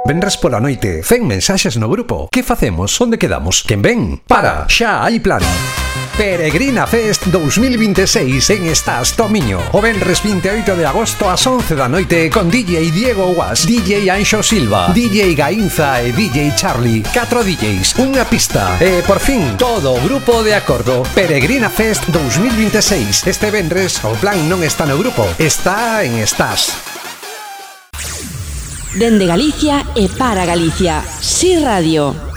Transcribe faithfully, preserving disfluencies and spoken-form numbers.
Venres pola noite, cen mensaxes no grupo. Que facemos? Onde quedamos? Quen ven? Para, xa hai plan. Peregrina Fest dous mil vinte e seis en Estás Tomiño. O venres vinte e oito de agosto ás once da noite con D J Diego Guas, D J Anxo Silva, D J Gainza e D J Charlie. Catro D Js, unha pista. E por fin, todo o grupo de acordo. Peregrina Fest dous mil vinte e seis. Este venres o plan non está no grupo, está en Estás. Dende Galicia e para Galicia. Si Radio.